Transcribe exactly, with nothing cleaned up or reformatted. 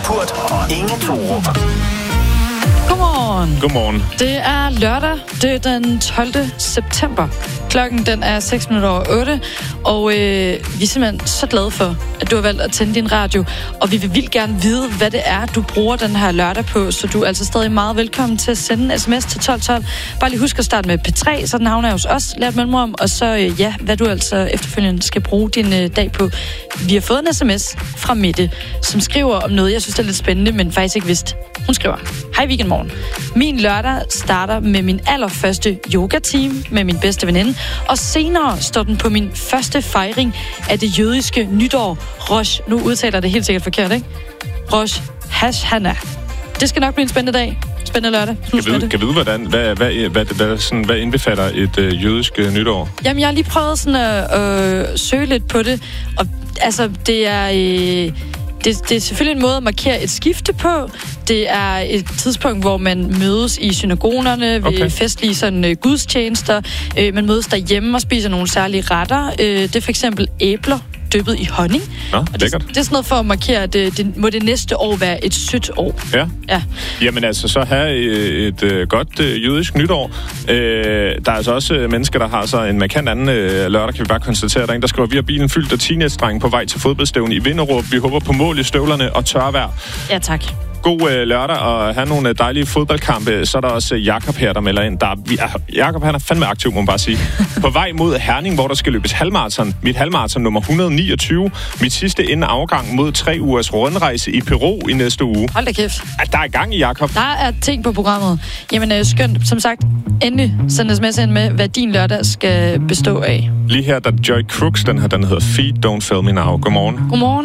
Majburt og Inge Thorup. Godmorgen. Godmorgen. Det er lørdag. Det er den tolvte september. Klokken den er seks minutter over otte. Og øh, vi er simpelthen så glade for, at du har valgt at tænde din radio. Og vi vil vildt gerne vide, hvad det er, du bruger den her lørdag på. Så du er altså stadig meget velkommen til at sende en sms til tolv tolv. Bare lige husk at starte med P tre, så den havner hos os. Lær et mellemrum. Og så øh, ja, hvad du altså efterfølgende skal bruge din øh, dag på. Vi har fået en sms fra Mette, som skriver om noget, jeg synes det er lidt spændende, men faktisk ikke vidste. Hun skriver: Hej weekendmorgen. Min lørdag starter med min allerførste yoga-team med min bedste veninde, og senere står den på min første fejring af det jødiske nytår, Rosh. Nu udtaler det helt sikkert forkert, ikke? Rosh Hashanah. Det skal nok blive en spændende dag. Spændende lørdag. Kan vi vide, kan vide hvordan, hvad, hvad, hvad, hvad, sådan, hvad indbefatter et øh, jødisk øh, nytår? Jamen, jeg har lige prøvet sådan at øh, søge lidt på det, og altså, det er... Øh, Det, det er selvfølgelig en måde at markere et skifte på. Det er et tidspunkt, hvor man mødes i synagonerne ved okay. festlige sådan, uh, gudstjenester. Uh, man mødes derhjemme og spiser nogle særlige retter. Uh, det er for eksempel æbler dyppet i honning. Nå, og det, det er sådan noget for at markere, at det, det må det næste år være et sødt år. Ja. ja. Jamen altså, så have et, et, et godt uh, jødisk nytår. Uh, der er altså også uh, mennesker, der har så en markant anden uh, lørdag, kan vi bare konstatere. Der er en, der skriver: Vi har bilen fyldt af teenage-drenge på vej til fodboldstævne i Vinderup. Vi håber på mål i støvlerne og tørvejr. Ja, tak. God øh, lørdag og have nogle dejlige fodboldkampe. Så er der også øh, Jakob her, der melder ind. Der er, vi, er, Jakob, han er fandme aktiv, må man bare sige. På vej mod Herning, hvor der skal løbes halvmarathon. Mit halvmarathon nummer et hundrede niogtyve. Mit sidste inden afgang mod tre ugers rundrejse i Peru i næste uge. Hold da kæft. At der er gang i, Jakob. Der er ting på programmet. Jamen øh, skønt. Som sagt, endelig send sms ind med, hvad din lørdag skal bestå af. Lige her, der Joy Crooks, den her, den hedder Feet Don't Fail Me Now. Godmorgen. Godmorgen.